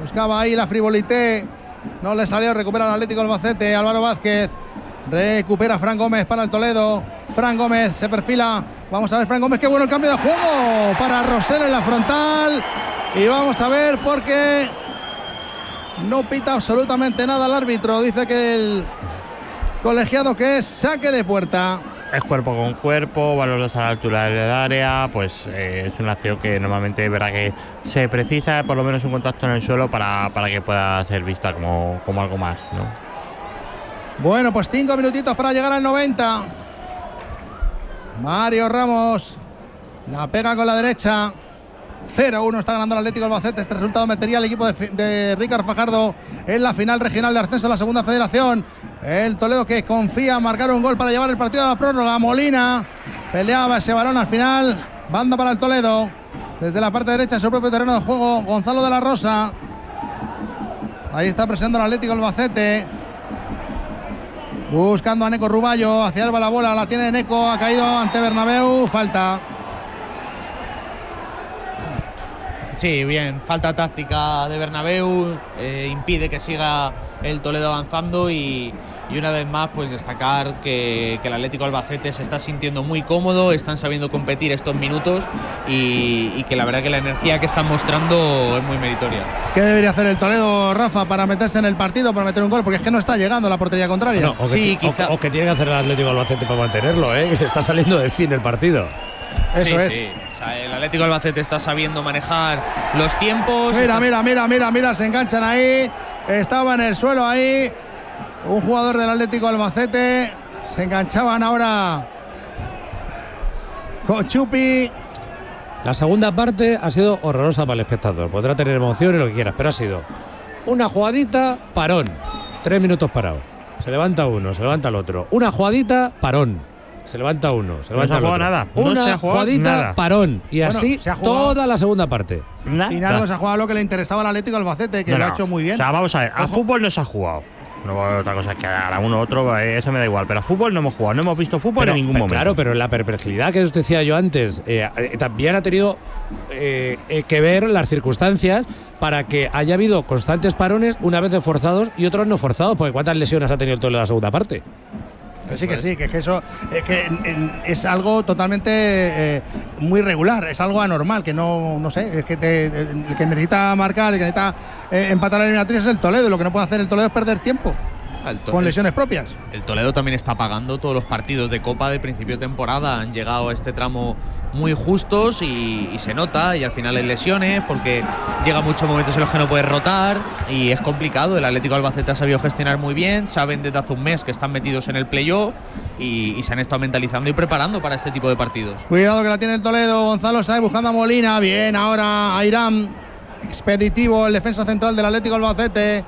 Buscaba ahí la frivolité. No le salió, recupera el Atlético Albacete. Álvaro Vázquez. Recupera Fran Gómez para el Toledo. Fran Gómez se perfila. Vamos a ver, Fran Gómez, qué bueno el cambio de juego para Rosell en la frontal. Y vamos a ver porque no pita absolutamente nada el árbitro. Dice que el colegiado que es saque de puerta. Es cuerpo con cuerpo, balones a la altura del área, pues es una acción que normalmente es verdad que se precisa por lo menos un contacto en el suelo para que pueda ser vista como algo más, ¿no? Bueno, pues 5 minutitos para llegar al 90. Mario Ramos la pega con la derecha. 0-1 está ganando el Atlético Albacete. Este resultado metería al equipo de Ricard Fajardo en la final regional de ascenso a la segunda federación. El Toledo que confía en marcar un gol para llevar el partido a la prórroga. Molina peleaba ese balón al final. Banda para el Toledo. Desde la parte derecha de su propio terreno de juego, Gonzalo de la Rosa. Ahí está presionando el Atlético Albacete. Buscando a Neco Ruballo. Hacia él va la bola. La tiene Neco. Ha caído ante Bernabéu. Falta. Sí, bien, falta táctica de Bernabéu, impide que siga el Toledo avanzando y una vez más pues destacar que el Atlético Albacete se está sintiendo muy cómodo, están sabiendo competir estos minutos y que la verdad que la energía que están mostrando es muy meritoria. ¿Qué debería hacer el Toledo, Rafa, para meterse en el partido, para meter un gol? Porque es que no está llegando a la portería contraria. No, o que tiene que hacer el Atlético Albacete para mantenerlo, está saliendo de fin el partido. Eso es. Sí. O sea, el Atlético Albacete está sabiendo manejar los tiempos. Mira, se enganchan ahí. Estaba en el suelo ahí un jugador del Atlético Albacete. Se enganchaban ahora con Chupi. La segunda parte ha sido horrorosa para el espectador. Podrá tener emoción y lo que quieras, pero ha sido una jugadita, parón. 3 minutos parado. Se levanta uno, se levanta el otro. Una jugadita, parón. Se levanta uno, se levanta el otro. Nada. Una jugadita, parón. Y así toda la segunda parte. Pinardo se ha jugado lo que le interesaba al Atlético Albacete, que lo ha hecho muy bien. O sea, vamos a ver, al fútbol no se ha jugado. No, otra cosa es que a uno u otro, eso me da igual. Pero a fútbol no hemos jugado, no hemos visto fútbol en ningún momento. Claro, pero la perplejidad que os decía yo antes, también ha tenido que ver las circunstancias para que haya habido constantes parones, una vez forzados y otros no forzados. Porque ¿cuántas lesiones ha tenido el Toledo en la segunda parte? Que eso es algo totalmente muy regular, es algo anormal, que no sé, es que el que necesita marcar, el que necesita empatar la eliminatoria es el Toledo. Lo que no puede hacer el Toledo es perder tiempo con lesiones propias. El Toledo también está pagando todos los partidos de Copa de principio de temporada. Han llegado a este tramo muy justos y se nota, y al final hay lesiones porque llega muchos momentos en los que no puedes rotar y es complicado. El Atlético Albacete ha sabido gestionar muy bien, saben desde hace un mes que están metidos en el playoff y se han estado mentalizando y preparando para este tipo de partidos. Cuidado que la tiene el Toledo. Gonzalo Sáez buscando a Molina. Bien, ahora Airam, expeditivo, el defensa central del Atlético Albacete.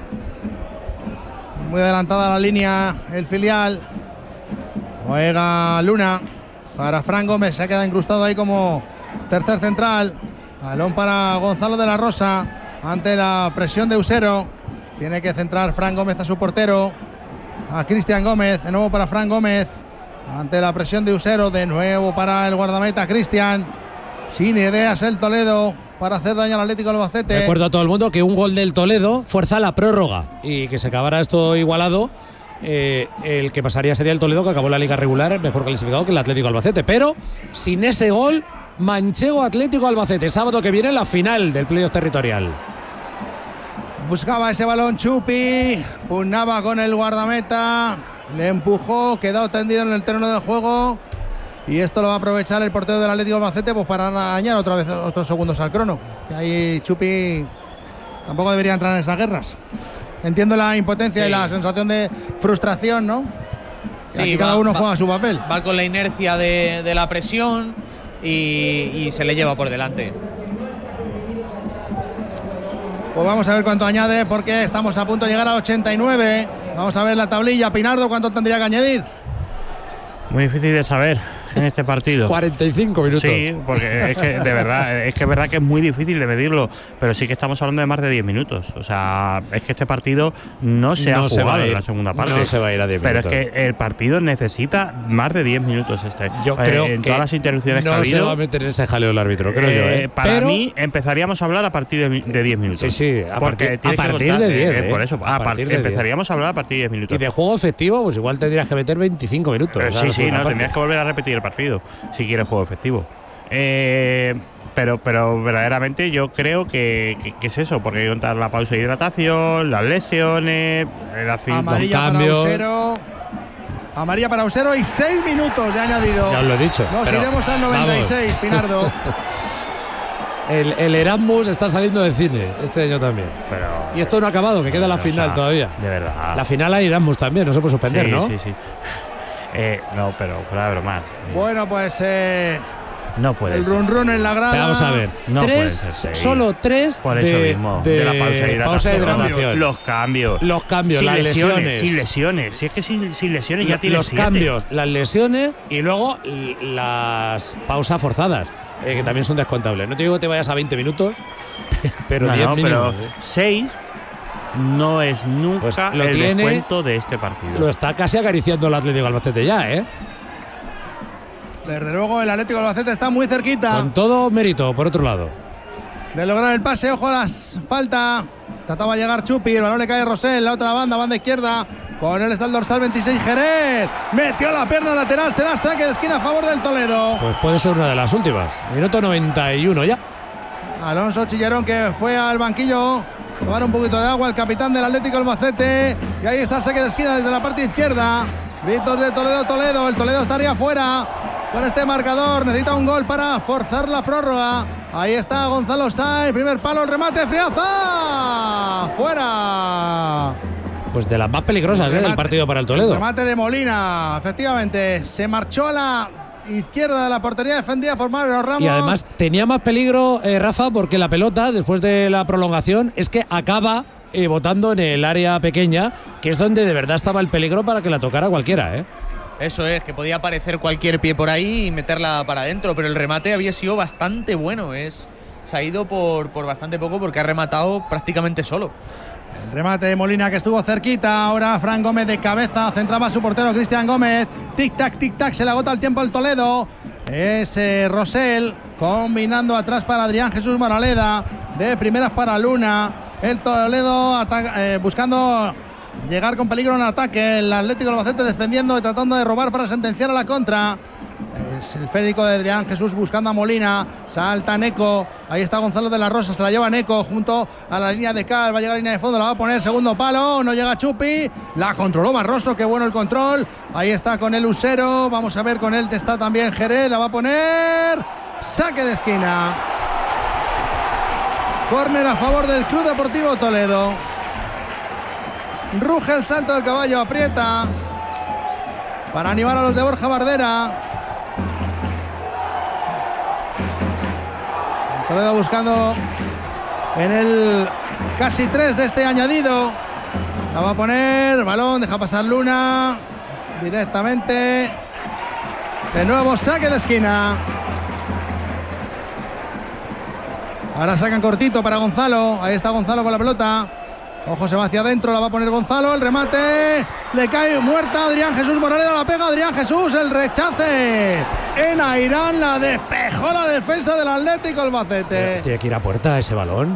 Muy adelantada la línea el filial. Juega Luna para Fran Gómez. Se ha quedado incrustado ahí como tercer central. Balón para Gonzalo de la Rosa ante la presión de Usero. Tiene que centrar Fran Gómez a su portero, a Cristian Gómez. De nuevo para Fran Gómez ante la presión de Usero. De nuevo para el guardameta Cristian. Sin ideas el Toledo para hacer daño al Atlético Albacete. Recuerdo a todo el mundo que un gol del Toledo fuerza la prórroga y que se acabara esto igualado. El que pasaría sería el Toledo, que acabó la liga regular mejor clasificado que el Atlético Albacete. Pero sin ese gol, Manchego Atlético Albacete. Sábado que viene la final del playoff territorial. Buscaba ese balón Chupi, pugnaba con el guardameta, le empujó, quedó tendido en el terreno de juego. Y esto lo va a aprovechar el portero del Atlético Albacete pues para arañar otra vez otros segundos al crono. Que ahí Chupi tampoco debería entrar en esas guerras. Entiendo la impotencia y la sensación de frustración, ¿no? Sí, aquí cada uno juega su papel. Va con la inercia de la presión y se le lleva por delante. Pues vamos a ver cuánto añade, porque estamos a punto de llegar a 89. Vamos a ver la tablilla. Pinardo, ¿cuánto tendría que añadir? Muy difícil de saber. en este partido? 45 minutos. Sí, porque es que de verdad, es verdad que es muy difícil de medirlo, pero sí que estamos hablando de más de 10 minutos. O sea, es que este partido no se ha jugado en la segunda parte. No se va a ir a 10 minutos. Pero es que el partido necesita más de 10 minutos. Yo creo en que todas las interrupciones que ha no habido, se va a meter en ese jaleo el árbitro, creo yo. Para mí empezaríamos a hablar a partir de 10 minutos. Sí, a partir de 10. Por eso, empezaríamos a hablar a partir de 10 minutos. Y de juego efectivo, pues igual tendrías que meter 25 minutos. Tendrías que volver a repetir el partido si quieres juego efectivo. Pero verdaderamente yo creo que es eso, porque hay que contar la pausa de hidratación, las lesiones, amarilla para Usero. Amarilla para Usero y 6 minutos de añadido. Ya os lo he dicho. Nos iremos al 96, vamos. Pinardo. El Erasmus está saliendo de cine este año también. Y esto no ha acabado, que queda la final todavía. De verdad. La final hay Erasmus también, no se puede suspender, ¿no? Sí. No, pero fuera de bromas. Bueno, pues no puede el run en la grada. Pero vamos a ver, no solo 3 por eso mismo, de la pausa de hidratación. Los cambios, las lesiones. Sin lesiones. Si es que sin lesiones ya tienes 7. Los cambios, las lesiones y luego las pausas forzadas, que también son descontables. No te digo que te vayas a 20 minutos, pero 10 mínimo. Pero 6 no es nunca pues el descuento de este partido. Lo está casi acariciando el Atlético Albacete ya, ¿eh? Desde luego el Atlético Albacete está muy cerquita. Con todo mérito, por otro lado. De lograr el pase, ojo a las falta. Trataba de llegar Chupi, el balón le cae a Rosell, la otra banda izquierda. Con él está el dorsal 26, Jerez. Metió la pierna lateral, será saque de esquina a favor del Toledo. Pues puede ser una de las últimas. Minuto 91 ya. Alonso Chillerón, que fue al banquillo tomar un poquito de agua, el capitán del Atlético Albacete. Y ahí está el saque de esquina desde la parte izquierda. Gritos de Toledo, el Toledo estaría fuera. Con este marcador necesita un gol para forzar la prórroga. Ahí está Gonzalo Sáenz, primer palo, el remate, Friaza. ¡Fuera! Pues de las más peligrosas del partido para el Toledo. El remate de Molina, efectivamente. Se marchó a la izquierda de la portería defendida por Mario Ramos. Y además tenía más peligro, Rafa, porque la pelota, después de la prolongación, es que acaba botando en el área pequeña, que es donde de verdad estaba el peligro para que la tocara cualquiera, ¿eh? Eso es, que podía aparecer cualquier pie por ahí y meterla para adentro, pero el remate había sido bastante bueno. Se ha ido por bastante poco porque ha rematado prácticamente solo. El remate de Molina que estuvo cerquita. Ahora Fran Gómez de cabeza. Centraba a su portero Cristian Gómez. Tic-tac. Se le agota el tiempo al Toledo. Es Rosell combinando atrás para Adrián Jesús Moraleda. De primeras para Luna. El Toledo buscando llegar con peligro en ataque. El Atlético Albacete defendiendo y tratando de robar para sentenciar a la contra. Es el férico de Adrián Jesús buscando a Molina. Salta Neco. Ahí está Gonzalo de la Rosa. Se la lleva Neco junto a la línea de Cal. Va a llegar a la línea de fondo. La va a poner segundo palo. No llega Chupi. La controló Barroso. Qué bueno el control. Ahí está con el Usero. Vamos a ver con él. Está también Jerez. La va a poner. Saque de esquina. Córner a favor del Club Deportivo Toledo. Ruge el salto del caballo. Aprieta. Para animar a los de Borja Bardera. Toledo buscando en el casi 3 de este añadido. La va a poner, balón, deja pasar Luna directamente. De nuevo saque de esquina. Ahora sacan cortito para Gonzalo. Ahí está Gonzalo con la pelota. Ojo, se va hacia adentro, la va a poner Gonzalo. El remate, le cae muerta Adrián Jesús Moraleda, la pega Adrián Jesús. El rechace en Airán, la despejó la defensa del Atlético Albacete. Tiene que ir a puerta ese balón.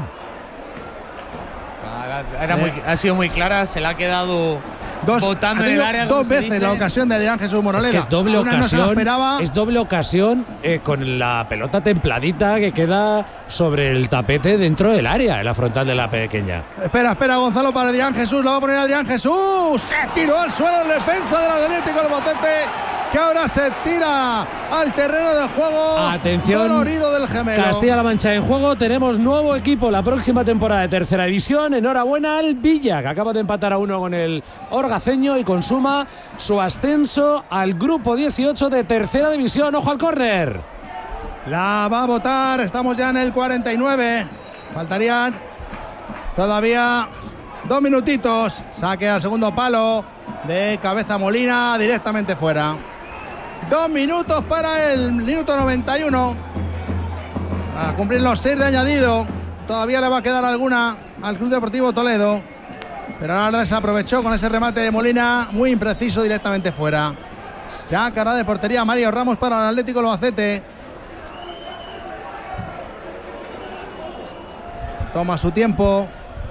Ha sido muy clara, se la ha quedado botando en el área. Dos veces la ocasión de Adrián Jesús Moraleda. Es que es doble Una ocasión. No se la esperaba. Es doble ocasión con la pelota templadita que queda sobre el tapete dentro del área, en la frontal de la pequeña. Espera Gonzalo para Adrián Jesús. La va a poner Adrián Jesús. Se tiró al suelo en defensa del Atlético Albacete, que ahora se tira al terreno de juego. Atención, dolorido del gemelo. Castilla-La Mancha en juego. Tenemos nuevo equipo la próxima temporada de Tercera División. Enhorabuena al Villa, que acaba de empatar a 1 con el Orgaceño y consuma su ascenso al grupo 18 de Tercera División. Ojo al córner. La va a botar. Estamos ya en el 49. Faltarían todavía 2 minutitos. Saque al segundo palo de cabeza Molina, directamente fuera. 2 minutos para el minuto 91. Para cumplir los 6 de añadido. Todavía le va a quedar alguna al Club Deportivo Toledo. Pero ahora se aprovechó con ese remate de Molina, muy impreciso, directamente fuera. Sacará de portería Mario Ramos para el Atlético Albacete. Toma su tiempo.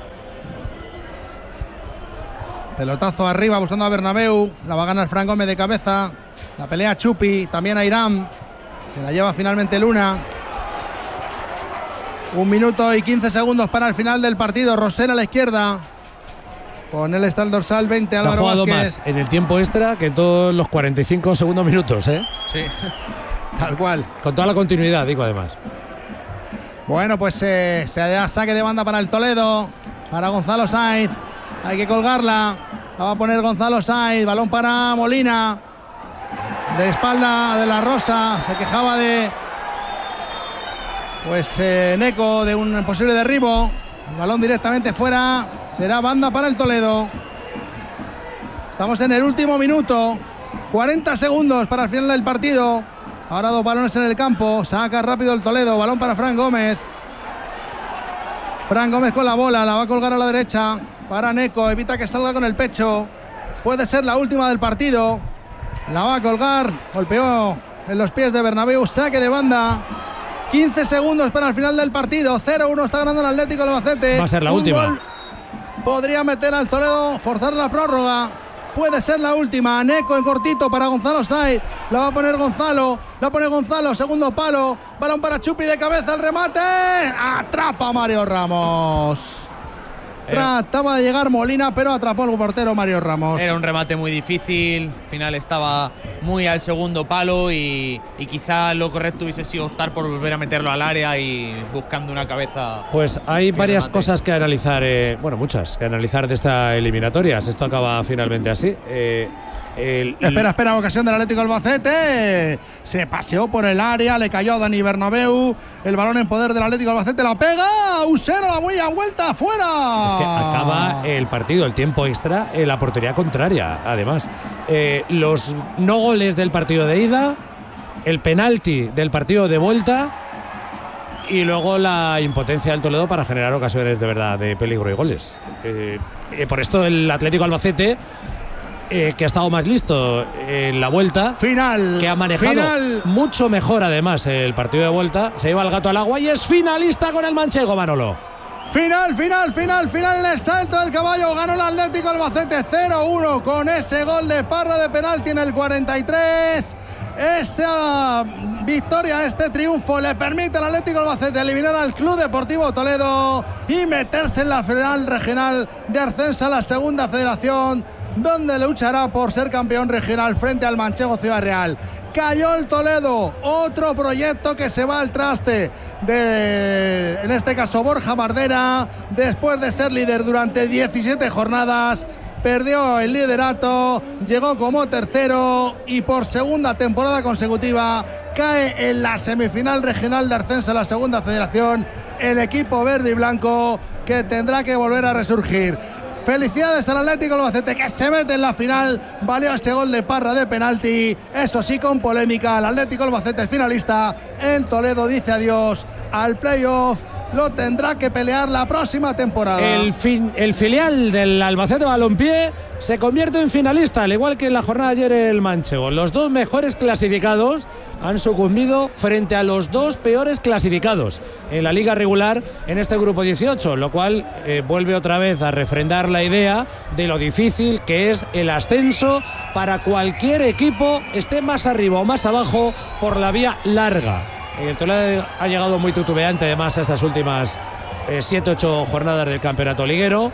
Pelotazo arriba buscando a Bernabéu. La va a ganar Fran Gómez de cabeza. La pelea Chupi, también a Irán. Se la lleva finalmente Luna. 1 minuto y 15 segundos para el final del partido. Rosell a la izquierda. Con él está el dorsal 20, Se Álvaro ha jugado Vázquez. más en el tiempo extra que en todos los 45 segundos minutos, ¿eh? Sí. Tal cual. Con toda la continuidad, digo, además. Bueno, pues se da saque de banda para el Toledo. Para Gonzalo Sáenz. Hay que colgarla. La va a poner Gonzalo Sáenz. Balón para Molina. De espalda de la Rosa. Se quejaba de Neco de un posible derribo. El balón directamente fuera. Será banda para el Toledo. Estamos en el último minuto. 40 segundos para el final del partido. Ahora 2 balones en el campo. Saca rápido el Toledo. Balón para Fran Gómez. Fran Gómez con la bola. La va a colgar a la derecha. Para Neco. Evita que salga con el pecho. Puede ser la última del partido. La va a colgar. Golpeó en los pies de Bernabéu. Saque de banda. 15 segundos para el final del partido. 0-1 está ganando el Atlético Albacete. Va a ser la Un última. gol podría meter al Toledo, forzar la prórroga. Puede ser la última. Neco en cortito para Gonzalo Sáenz. La va a poner Gonzalo. La pone Gonzalo. Segundo palo. Balón para Chupi de cabeza. El remate. Atrapa Mario Ramos. Trataba de llegar Molina, pero atrapó el portero Mario Ramos. Era un remate muy difícil. Al final estaba muy al segundo palo y quizá lo correcto hubiese sido optar por volver a meterlo al área y buscando una cabeza. Pues hay varias remate. cosas que analizar, bueno, muchas que analizar de esta eliminatorias. Esto acaba finalmente así. Espera, ocasión del Atlético Albacete. Se paseó por el área, le cayó a Dani Bernabéu. El balón en poder del Atlético Albacete, la pega. Usero, la muy a vuelta, fuera. Es que acaba el partido, el tiempo extra, en la portería contraria, además. Los no goles del partido de ida, el penalti del partido de vuelta y luego la impotencia del Toledo para generar ocasiones de verdad de peligro y goles. Por esto el Atlético Albacete, que ha estado más listo en la vuelta, Final. que ha manejado Final. mucho mejor además el partido de vuelta, se lleva el gato al agua y es finalista con el manchego, Manolo. Final en el salto del caballo. Ganó el Atlético Albacete 0-1 con ese gol de Parra de penalti en el 43. Esa victoria, este triunfo le permite al Atlético Albacete eliminar al Club Deportivo Toledo y meterse en la final regional de ascenso a la segunda federación, donde luchará por ser campeón regional frente al manchego Ciudad Real. Cayó el Toledo, otro proyecto que se va al traste de, en este caso, Borja Bardera, después de ser líder durante 17 jornadas. Perdió el liderato, llegó como tercero y por segunda temporada consecutiva cae en la semifinal regional de ascenso a la segunda federación el equipo verde y blanco, que tendrá que volver a resurgir. Felicidades al Atlético Albacete, que se mete en la final. Valió este gol de Parra de penalti, eso sí, con polémica. El Atlético Albacete finalista. El Toledo dice adiós al playoff. Lo tendrá que pelear la próxima temporada. El filial del Albacete Balompié se convierte en finalista, al igual que en la jornada de ayer el manchego. Los dos mejores clasificados han sucumbido frente a los dos peores clasificados en la liga regular en este grupo 18, lo cual vuelve otra vez a refrendar la idea de lo difícil que es el ascenso para cualquier equipo, esté más arriba o más abajo, por la vía larga. El Toledo ha llegado muy titubeante además a estas últimas 7-8 jornadas del campeonato liguero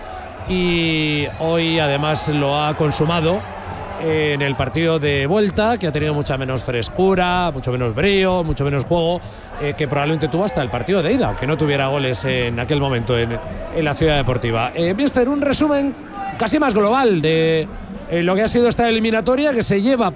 y hoy además lo ha consumado en el partido de vuelta, que ha tenido mucha menos frescura, mucho menos brío, mucho menos juego que probablemente tuvo hasta el partido de ida, aunque no tuviera goles en aquel momento en la Ciudad Deportiva. Mister, un resumen casi más global de lo que ha sido esta eliminatoria, que se lleva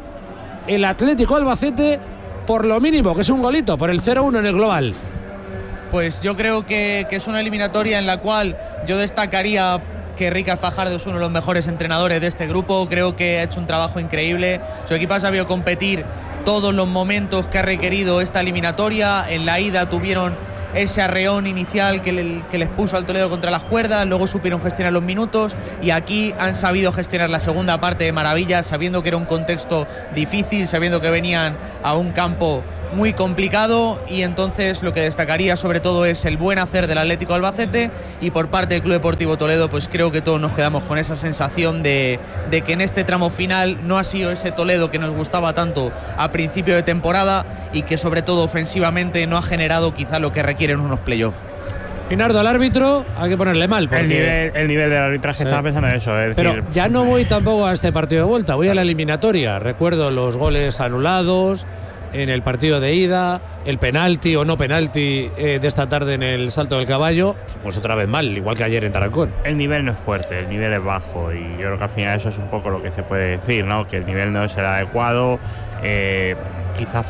el Atlético Albacete por lo mínimo, que es un golito, por el 0-1 en el global. Pues yo creo que es una eliminatoria en la cual yo destacaría que Ricard Fajardo es uno de los mejores entrenadores de este grupo. Creo que ha hecho un trabajo increíble. Su equipo ha sabido competir todos los momentos que ha requerido esta eliminatoria. En la ida tuvieron ese arreón inicial que les puso al Toledo contra las cuerdas, luego supieron gestionar los minutos y aquí han sabido gestionar la segunda parte de maravilla, sabiendo que era un contexto difícil, sabiendo que venían a un campo muy complicado, y entonces lo que destacaría sobre todo es el buen hacer del Atlético Albacete, y por parte del Club Deportivo Toledo pues creo que todos nos quedamos con esa sensación de que en este tramo final no ha sido ese Toledo que nos gustaba tanto a principio de temporada y que sobre todo ofensivamente no ha generado quizá lo que requieren unos playoffs. Pinardo, al árbitro hay que ponerle mal. El nivel del arbitraje, estaba pensando en eso. Es pero decir, ya no voy tampoco a este partido de vuelta, voy a la eliminatoria. Recuerdo los goles anulados en el partido de ida, el penalti o no penalti de esta tarde en el Salto del Caballo, pues otra vez mal, igual que ayer en Tarancón. El nivel no es fuerte, el nivel es bajo, y yo creo que al final eso es un poco lo que se puede decir, ¿no? Que el nivel no es el adecuado, quizá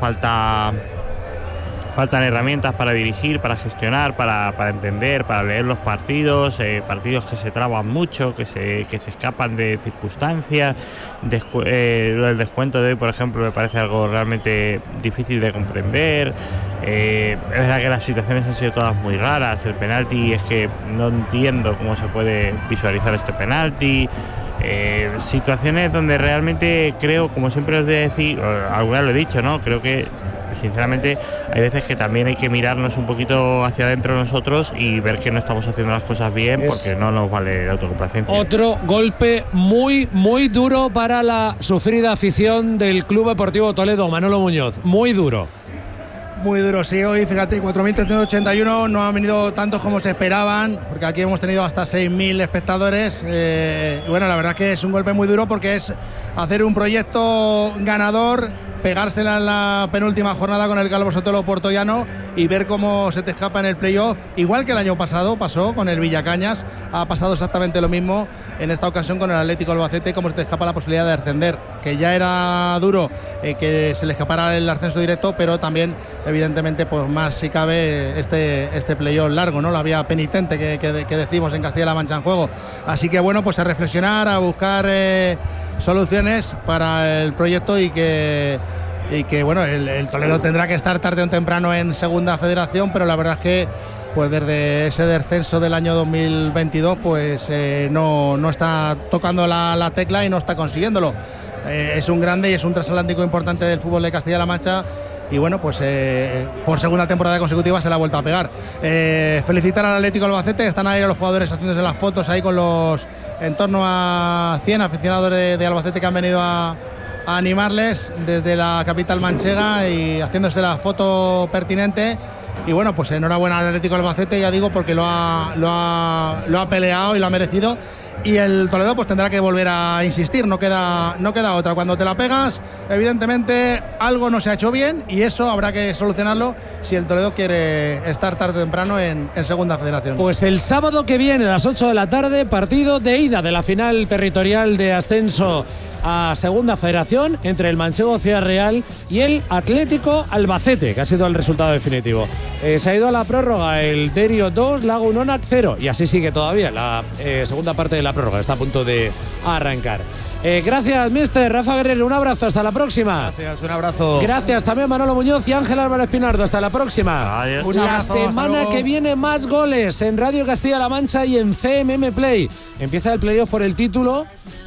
faltan herramientas para dirigir, para gestionar, para entender, para leer los partidos, partidos que se traban mucho, que se escapan de circunstancias. Lo del descuento de hoy, por ejemplo, me parece algo realmente difícil de comprender. Es verdad que las situaciones han sido todas muy raras. El penalti, es que no entiendo cómo se puede visualizar este penalti. Situaciones donde realmente creo, como siempre os he decir, alguna lo he dicho, ¿no? Creo que sinceramente hay veces que también hay que mirarnos un poquito hacia adentro nosotros y ver que no estamos haciendo las cosas bien, porque no nos vale la autocomplacencia. Otro golpe muy, muy duro para la sufrida afición del Club Deportivo Toledo, Manolo Muñoz, muy duro. Muy duro, sí, hoy fíjate, 4.381, no han venido tantos como se esperaban, porque aquí hemos tenido hasta 6.000 espectadores. Y bueno, la verdad es que es un golpe muy duro porque es hacer un proyecto ganador, pegársela en la penúltima jornada con el Calvo Sotelo Portollano y ver cómo se te escapa en el playoff, igual que el año pasado pasó con el Villacañas. Ha pasado exactamente lo mismo en esta ocasión con el Atlético Albacete, como se te escapa la posibilidad de ascender, que ya era duro que se le escapara el ascenso directo, pero también evidentemente pues más si cabe este playoff largo, ¿no? La vía penitente que decimos en Castilla-La Mancha en juego. Así que bueno, pues a reflexionar, a buscar soluciones para el proyecto y que bueno, el Toledo tendrá que estar tarde o temprano en segunda federación, pero la verdad es que pues desde ese descenso del año 2022 pues no está tocando la tecla y no está consiguiéndolo. Es un grande y es un transatlántico importante del fútbol de Castilla-La Mancha, y bueno, pues por segunda temporada consecutiva se la ha vuelto a pegar. Felicitar al Atlético Albacete, están ahí los jugadores haciéndose las fotos ahí con los en torno a 100 aficionados de Albacete que han venido a animarles desde la capital manchega y haciéndose la foto pertinente. Y bueno, pues enhorabuena al Atlético Albacete, ya digo, porque lo ha peleado y lo ha merecido. Y el Toledo pues tendrá que volver a insistir, no queda otra. Cuando te la pegas, evidentemente algo no se ha hecho bien y eso habrá que solucionarlo si el Toledo quiere estar tarde o temprano en segunda federación. Pues el sábado que viene a las 8 de la tarde, partido de ida de la final territorial de ascenso a segunda federación entre el manchego Ciudad Real y el Atlético Albacete, que ha sido el resultado definitivo. Se ha ido a la prórroga el Derio 2, Lago Unonac 0, y así sigue todavía la segunda parte de la prórroga, está a punto de arrancar. Gracias, mister Rafa Guerrero, un abrazo, hasta la próxima. Gracias, un abrazo. Gracias también Manolo Muñoz y Ángel Álvarez Pinardo, hasta la próxima. Adiós. La semana que viene más goles en Radio Castilla-La Mancha y en CMM Play. Empieza el playoff por el título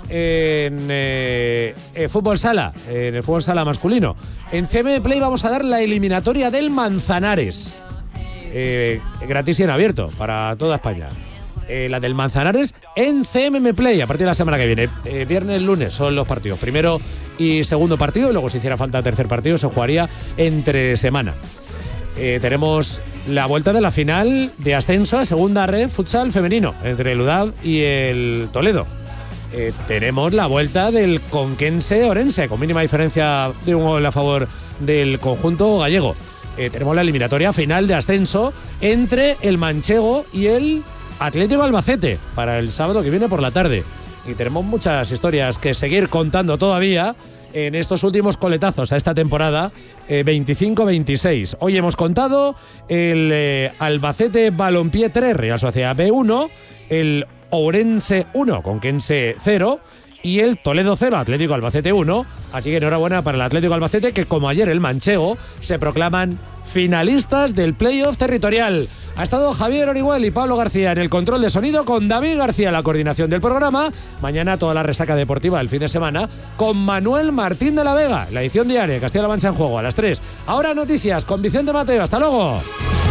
en fútbol sala, en el fútbol sala masculino. En CMM Play vamos a dar la eliminatoria del Manzanares, gratis y en abierto para toda España. La del Manzanares en CMM Play a partir de la semana que viene. Viernes, lunes son los partidos, primero y segundo partido, y luego si hiciera falta tercer partido se jugaría entre semana. Tenemos la vuelta de la final de ascenso a segunda red futsal femenino entre el UDAV y el Toledo. Tenemos la vuelta del Conquense-Orense con mínima diferencia de un gol a favor del conjunto gallego. Tenemos la eliminatoria final de ascenso entre el manchego y el Atlético Albacete para el sábado que viene por la tarde. Y tenemos muchas historias que seguir contando todavía en estos últimos coletazos a esta temporada 25-26. Hoy hemos contado el Albacete Balompié 3, Real Sociedad B1, el Ourense 1, Conquense 0. Y el Toledo 0, Atlético Albacete 1. Así que enhorabuena para el Atlético Albacete, que como ayer el manchego, se proclaman finalistas del playoff territorial. Ha estado Javier Orihuel y Pablo García en el control de sonido, con David García en la coordinación del programa. Mañana toda la resaca deportiva del fin de semana con Manuel Martín de la Vega, la edición diaria Castilla-La Mancha en Juego a las 3. Ahora noticias con Vicente Mateo. Hasta luego.